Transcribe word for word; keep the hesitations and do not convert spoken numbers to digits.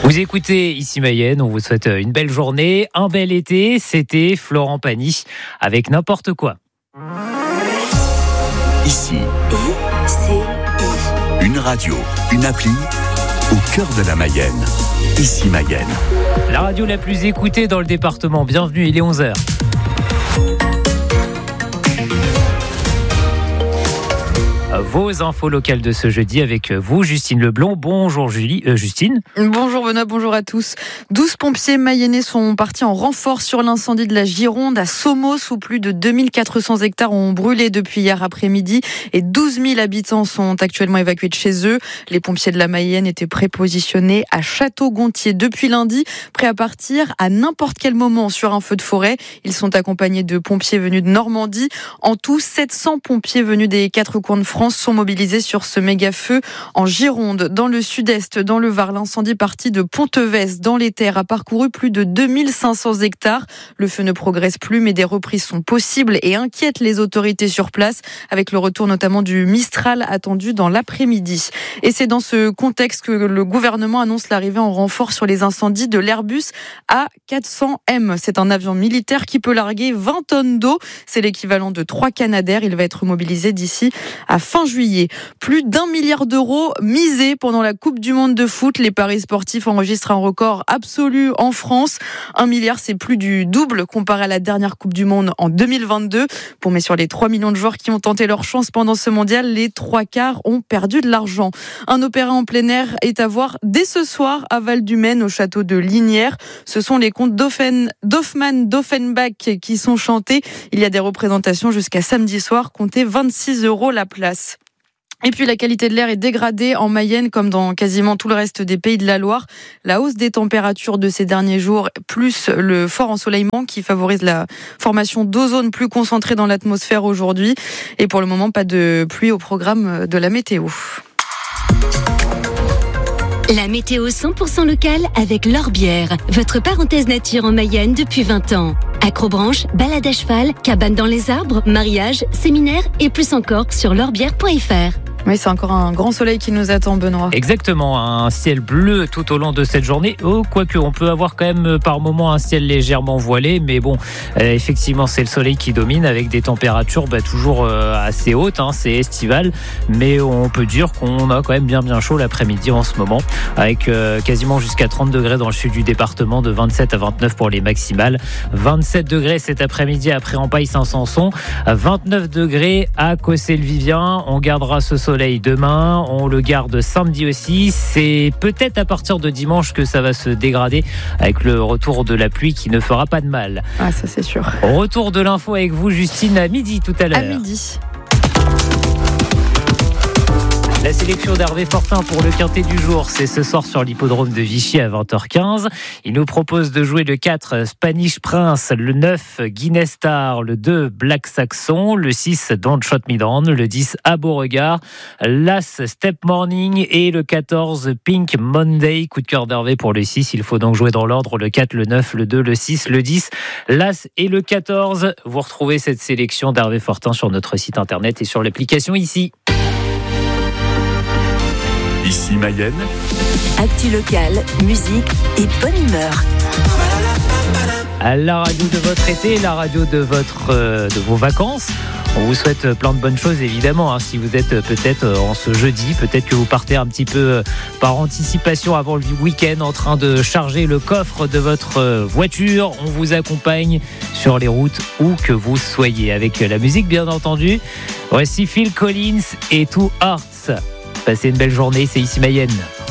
Vous écoutez ici Mayenne, on vous souhaite une belle journée, un bel été. C'était Florent Pagny avec N'importe quoi. Ici, I C I. Une radio, une appli au cœur de la Mayenne. Ici Mayenne. La radio la plus écoutée dans le département. Bienvenue, il est onze heures. Vos infos locales de ce jeudi avec vous, Justine Leblond. Bonjour Julie, euh, Justine. Bonjour Benoît, bonjour à tous. douze pompiers mayennais sont partis en renfort sur l'incendie de la Gironde à Somos où plus de deux mille quatre cents hectares ont brûlé depuis hier après-midi et douze mille habitants sont actuellement évacués de chez eux. Les pompiers de la Mayenne étaient prépositionnés à Château-Gontier depuis lundi, prêts à partir à n'importe quel moment sur un feu de forêt. Ils sont accompagnés de pompiers venus de Normandie. En tout, sept cents pompiers venus des quatre coins de France sont mobilisés sur ce méga-feu en Gironde. Dans le sud-est, dans le Var, l'incendie parti de Pontevès, dans les terres, a parcouru plus de deux mille cinq cents hectares. Le feu ne progresse plus, mais des reprises sont possibles et inquiètent les autorités sur place, avec le retour notamment du Mistral attendu dans l'après-midi. Et c'est dans ce contexte que le gouvernement annonce l'arrivée en renfort sur les incendies de l'Airbus A quatre cents M. C'est un avion militaire qui peut larguer vingt tonnes d'eau. C'est l'équivalent de trois Canadair. Il va être mobilisé d'ici à fin juillet. Plus d'un milliard d'euros misés pendant la Coupe du Monde de foot. Les paris sportifs enregistrent un record absolu en France. Un milliard, c'est plus du double comparé à la dernière Coupe du Monde en deux mille vingt-deux. Pour mais sur les trois millions de joueurs qui ont tenté leur chance pendant ce mondial, les trois quarts ont perdu de l'argent. Un opéra en plein air est à voir dès ce soir à Val-du-Maine, au château de Lignières. Ce sont les contes d'Offen, d'Hoffmann, d'Offenbach qui sont chantés. Il y a des représentations jusqu'à samedi soir. Comptez vingt-six euros la place. Et puis la qualité de l'air est dégradée en Mayenne comme dans quasiment tout le reste des pays de la Loire. La hausse des températures de ces derniers jours, plus le fort ensoleillement qui favorise la formation d'ozone plus concentrée dans l'atmosphère aujourd'hui. Et pour le moment, pas de pluie au programme de la météo. La météo cent pour cent locale avec L'Orbière, votre parenthèse nature en Mayenne depuis vingt ans. Acrobranche, balade à cheval, cabane dans les arbres, mariage, séminaire et plus encore sur l'orbière point f r. Oui, c'est encore un grand soleil qui nous attend, Benoît. Exactement, un ciel bleu tout au long de cette journée. Oh, quoique, on peut avoir quand même par moments un ciel légèrement voilé, mais bon, euh, effectivement, c'est le soleil qui domine avec des températures bah, toujours euh, assez hautes. Hein, c'est estival, mais on peut dire qu'on a quand même bien bien chaud l'après-midi en ce moment, avec euh, quasiment jusqu'à trente degrés dans le sud du département, de vingt-sept à vingt-neuf pour les maximales, vingt-sept degrés cet après-midi à Pré-en-Paille-Saint-Sanson, vingt-neuf degrés à Cossé-le-Vivien. On gardera ce soleil demain, on le garde samedi aussi. C'est peut-être à partir de dimanche que ça va se dégrader avec le retour de la pluie qui ne fera pas de mal. Ah, ça c'est sûr. Retour de l'info avec vous, Justine, à midi tout à l'heure. À midi. La sélection d'Hervé Fortin pour le quintet du jour, c'est ce soir sur l'hippodrome de Vichy à vingt heures quinze. Il nous propose de jouer le quatre Spanish Prince, le neuf Guinness Star, le deux Black Saxon, le six Don't Shot Me Down, le dix À Beauregard, l'As Step Morning et le quatorze Pink Monday. Coup de cœur d'Hervé pour le six. Il faut donc jouer dans l'ordre le quatre, le neuf, le deux, le six, le dix, l'As et le quatorze. Vous retrouvez cette sélection d'Hervé Fortin sur notre site internet et sur l'application ici. Ici Mayenne. Actu locale, musique et bonne humeur. À la radio de votre été, la radio de, votre, euh, de vos vacances. On vous souhaite plein de bonnes choses évidemment. Hein. Si vous êtes peut-être en ce jeudi, peut-être que vous partez un petit peu par anticipation avant le week-end en train de charger le coffre de votre voiture. On vous accompagne sur les routes où que vous soyez. Avec la musique bien entendu. Voici Phil Collins et Two Hearts. Passez une belle journée, c'est ici Mayenne.